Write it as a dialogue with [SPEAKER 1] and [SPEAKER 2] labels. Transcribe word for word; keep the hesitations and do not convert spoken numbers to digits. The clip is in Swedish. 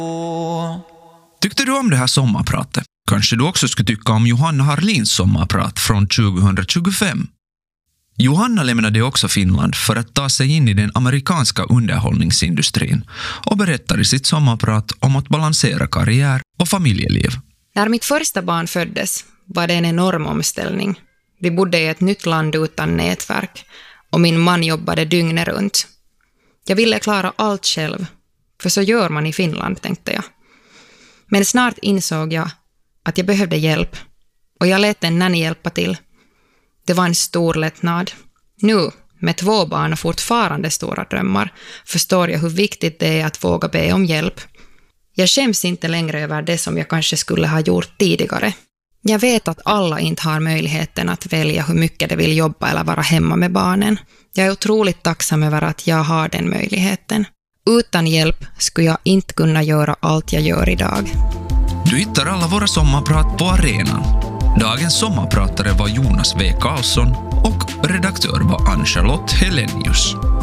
[SPEAKER 1] Tyckte du om det här sommarpratet? Kanske du också skulle tycka om Johanna Harlins sommarprat från tjugohundratjugofem. Johanna lämnade också Finland för att ta sig in i den amerikanska underhållningsindustrin och berättar i sitt sommarprat om att balansera karriär och familjeliv.
[SPEAKER 2] När mitt första barn föddes var det en enorm omställning. Vi bodde i ett nytt land utan nätverk och min man jobbade dygnet runt. Jag ville klara allt själv, för så gör man i Finland, tänkte jag. Men snart insåg jag att jag behövde hjälp och jag lät en nanny hjälpa till. Det var en stor lättnad. Nu, med två barn och fortfarande stora drömmar, förstår jag hur viktigt det är att våga be om hjälp. Jag skäms inte längre över det som jag kanske skulle ha gjort tidigare. Jag vet att alla inte har möjligheten att välja hur mycket de vill jobba eller vara hemma med barnen. Jag är otroligt tacksam över att jag har den möjligheten. Utan hjälp skulle jag inte kunna göra allt jag gör idag.
[SPEAKER 1] Du hittar alla våra sommarprat på arenan. Dagens sommarpratare var Jonas W. Karlsson och redaktör var Ann-Charlotte Helenius.